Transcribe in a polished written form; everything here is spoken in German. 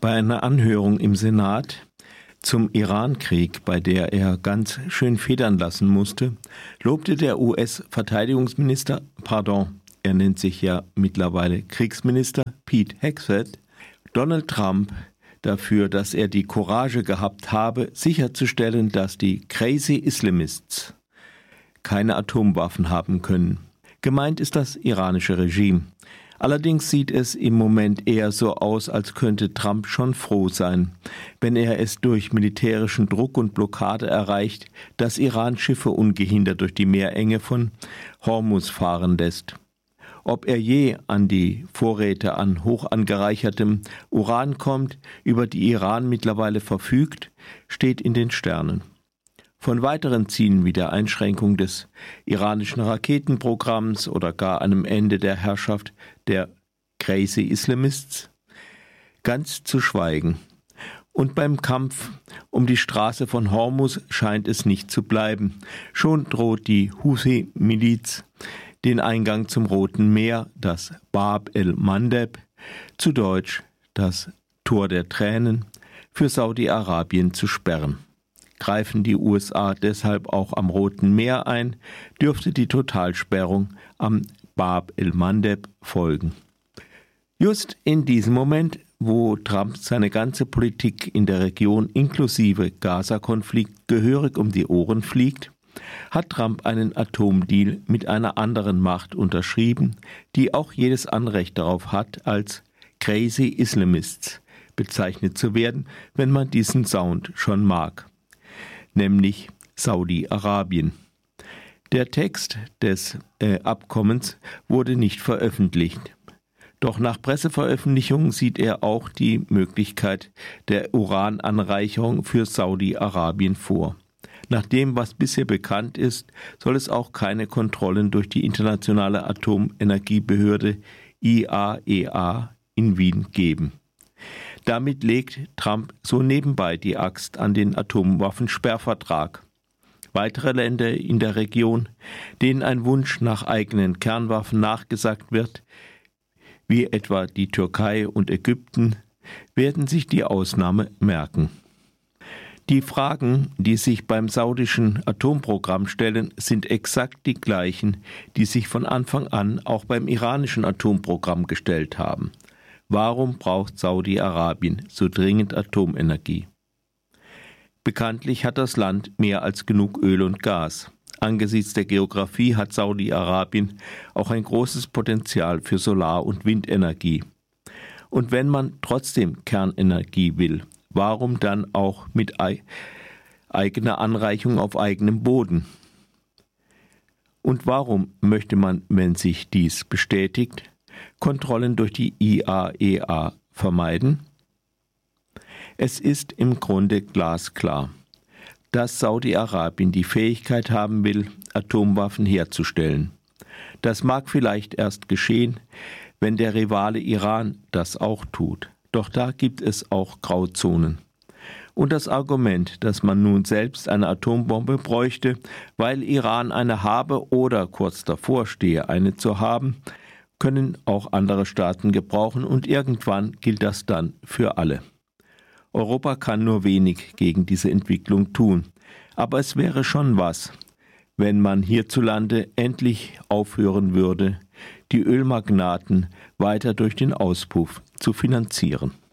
Bei einer Anhörung im Senat zum Irankrieg, bei der er ganz schön federn lassen musste, lobte der US-Verteidigungsminister, er nennt sich ja mittlerweile Kriegsminister, Pete Hegseth, Donald Trump dafür, dass er die Courage gehabt habe, sicherzustellen, dass die Crazy Islamists keine Atomwaffen haben können. Gemeint ist das iranische Regime. Allerdings sieht es im Moment eher so aus, als könnte Trump schon froh sein, wenn er es durch militärischen Druck und Blockade erreicht, dass Iran Schiffe ungehindert durch die Meerenge von Hormuz fahren lässt. Ob er je an die Vorräte an hoch angereichertem Uran kommt, über die Iran mittlerweile verfügt, steht in den Sternen. Von weiteren Zielen wie der Einschränkung des iranischen Raketenprogramms oder gar einem Ende der Herrschaft der Crazy Islamists ganz zu schweigen. Und beim Kampf um die Straße von Hormuz scheint es nicht zu bleiben. Schon droht die Houthi-Miliz den Eingang zum Roten Meer, das Bab el-Mandeb, zu Deutsch das Tor der Tränen, für Saudi-Arabien zu sperren. Greifen die USA deshalb auch am Roten Meer ein, dürfte die Totalsperrung am Bab el-Mandeb folgen. Just in diesem Moment, wo Trump seine ganze Politik in der Region inklusive Gaza-Konflikt gehörig um die Ohren fliegt, hat Trump einen Atomdeal mit einer anderen Macht unterschrieben, die auch jedes Anrecht darauf hat, als Crazy Islamists bezeichnet zu werden, wenn man diesen Sound schon mag, nämlich Saudi-Arabien. Der Text des Abkommens wurde nicht veröffentlicht. Doch nach Presseveröffentlichung sieht er auch die Möglichkeit der Urananreicherung für Saudi-Arabien vor. Nach dem, was bisher bekannt ist, soll es auch keine Kontrollen durch die internationale Atomenergiebehörde IAEA in Wien geben. Damit legt Trump so nebenbei die Axt an den Atomwaffensperrvertrag. Weitere Länder in der Region, denen ein Wunsch nach eigenen Kernwaffen nachgesagt wird, wie etwa die Türkei und Ägypten, werden sich die Ausnahme merken. Die Fragen, die sich beim saudischen Atomprogramm stellen, sind exakt die gleichen, die sich von Anfang an auch beim iranischen Atomprogramm gestellt haben. Warum braucht Saudi-Arabien so dringend Atomenergie? Bekanntlich hat das Land mehr als genug Öl und Gas. Angesichts der Geografie hat Saudi-Arabien auch ein großes Potenzial für Solar- und Windenergie. Und wenn man trotzdem Kernenergie will, warum dann auch mit eigener Anreichung auf eigenem Boden? Und warum möchte man, wenn sich dies bestätigt, Kontrollen durch die IAEA vermeiden? Es ist im Grunde glasklar, dass Saudi-Arabien die Fähigkeit haben will, Atomwaffen herzustellen. Das mag vielleicht erst geschehen, wenn der Rivale Iran das auch tut. Doch da gibt es auch Grauzonen. Und das Argument, dass man nun selbst eine Atombombe bräuchte, weil Iran eine habe oder kurz davor stehe, eine zu haben, können auch andere Staaten gebrauchen und irgendwann gilt das dann für alle. Europa kann nur wenig gegen diese Entwicklung tun, aber es wäre schon was, wenn man hierzulande endlich aufhören würde, die Ölmagnaten weiter durch den Auspuff zu finanzieren.